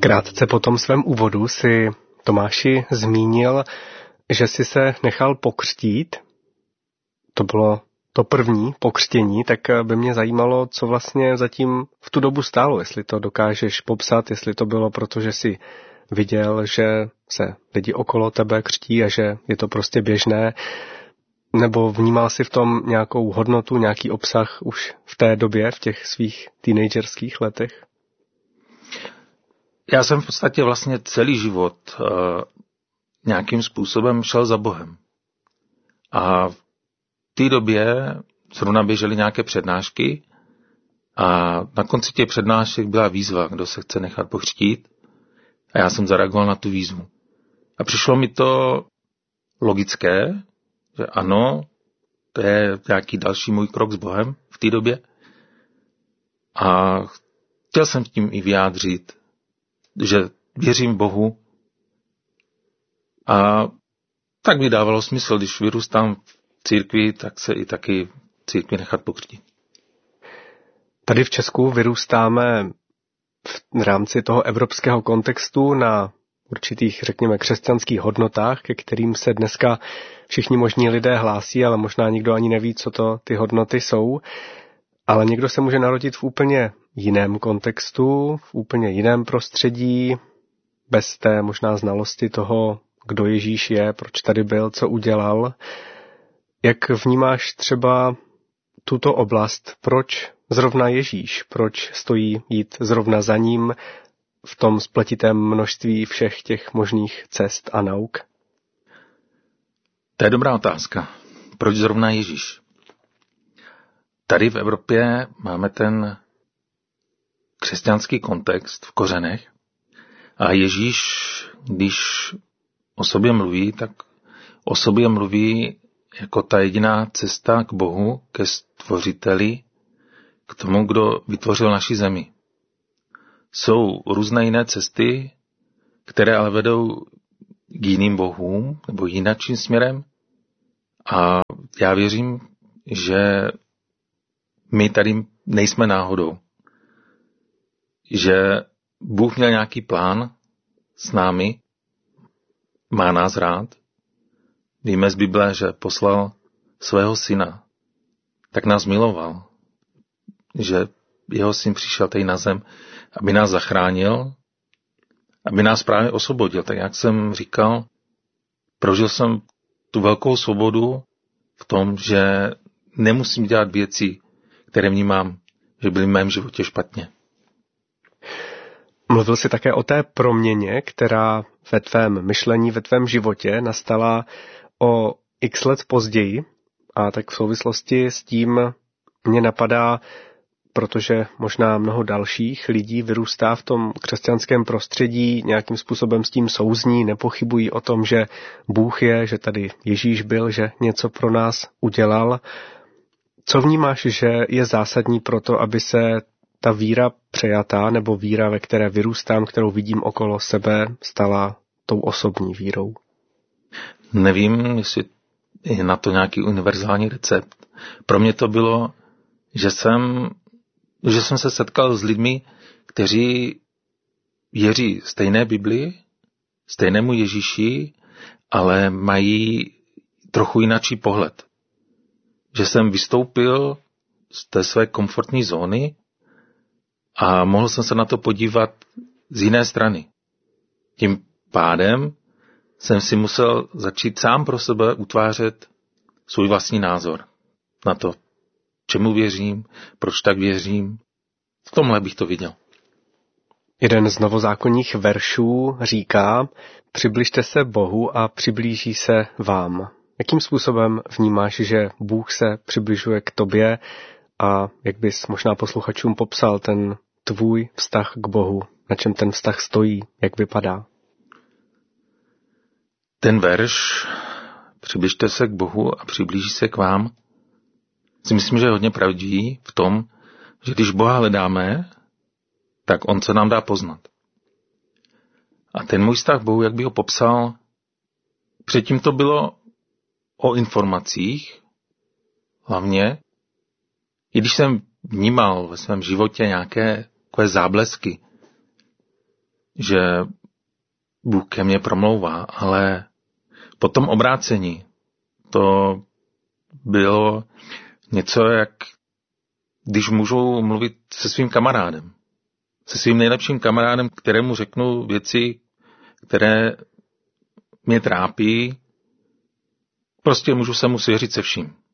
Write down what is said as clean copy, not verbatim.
Krátce po tom svém úvodu si Tomáši zmínil, že si se nechal pokřtít. To bylo to první pokřtění, tak by mě zajímalo, co vlastně zatím v tu dobu stálo, jestli to dokážeš popsat, jestli to bylo proto, že jsi viděl, že se lidi okolo tebe křtí a že je to prostě běžné, nebo vnímal si v tom nějakou hodnotu, nějaký obsah už v té době, v těch svých teenagerských letech? Já jsem v podstatě vlastně celý život nějakým způsobem šel za Bohem. A v té době zrovna běžely nějaké přednášky a na konci těch přednášek byla výzva, kdo se chce nechat pokřtít. A já jsem zareagoval na tu výzvu. A přišlo mi to logické, že ano, to je nějaký další můj krok s Bohem v té době. A chtěl jsem tím i vyjádřit, že věřím Bohu. A tak mi dávalo smysl, když vyrůstám v církvi, tak se i taky církvi nechat pokřtít. Tady v Česku vyrůstáme v rámci toho evropského kontextu na určitých, řekněme, křesťanských hodnotách, ke kterým se dneska všichni možní lidé hlásí, ale možná nikdo ani neví, co to ty hodnoty jsou. Ale někdo se může narodit v úplně jiném kontextu, v úplně jiném prostředí, bez té možná znalosti toho, kdo Ježíš je, proč tady byl, co udělal. Jak vnímáš třeba tuto oblast, proč zrovna Ježíš, proč stojí jít zrovna za ním v tom spletitém množství všech těch možných cest a nauk? To je dobrá otázka. Proč zrovna Ježíš? Tady v Evropě máme ten křesťanský kontext v kořenech a Ježíš, když o sobě mluví, tak o sobě mluví jako ta jediná cesta k Bohu, ke stvořiteli, k tomu, kdo vytvořil naši zemi. Jsou různé jiné cesty, které ale vedou k jiným bohům nebo jinačím směrem a já věřím, že my tady nejsme náhodou. Že Bůh měl nějaký plán s námi, má nás rád. Víme z Bible, že poslal svého syna, tak nás miloval, že jeho syn přišel tady na zem, aby nás zachránil, aby nás právě osvobodil. Tak jak jsem říkal, prožil jsem tu velkou svobodu v tom, že nemusím dělat věci, které vnímám, že byly v mém životě špatně. Mluvil jsi také o té proměně, která ve tvém myšlení, ve tvém životě nastala o x let později. A tak v souvislosti s tím mě napadá, protože možná mnoho dalších lidí vyrůstá v tom křesťanském prostředí, nějakým způsobem s tím souzní, nepochybují o tom, že Bůh je, že tady Ježíš byl, že něco pro nás udělal. Co vnímáš, že je zásadní pro to, aby se ta víra přejatá, nebo víra, ve které vyrůstám, kterou vidím okolo sebe, stala tou osobní vírou? Nevím, jestli je na to nějaký univerzální recept. Pro mě to bylo, že jsem se setkal s lidmi, kteří věří stejné Biblii, stejnému Ježíši, ale mají trochu jináčí pohled. Že jsem vystoupil z té své komfortní zóny a mohl jsem se na to podívat z jiné strany. Tím pádem jsem si musel začít sám pro sebe utvářet svůj vlastní názor na to, čemu věřím, proč tak věřím. V tomhle bych to viděl. Jeden z novozákonních veršů říká: přibližte se Bohu a přiblíží se vám. Jakým způsobem vnímáš, že Bůh se přibližuje k tobě a jak bys možná posluchačům popsal ten tvůj vztah k Bohu, na čem ten vztah stojí, jak vypadá? Ten verš přibližte se k Bohu a přiblíží se k vám si myslím, že je hodně pravdivý v tom, že když Boha hledáme, tak on se nám dá poznat. A ten můj vztah k Bohu, jak bych ho popsal, předtím to bylo o informacích, hlavně, i když jsem vnímal ve svém životě nějaké takové záblesky že Bůh ke mně promlouvá, ale po tom obrácení to bylo něco, jak když můžu mluvit se svým kamarádem. Se svým nejlepším kamarádem, kterému řeknu věci, které mě trápí. Prostě můžu se mu svěřit se vším.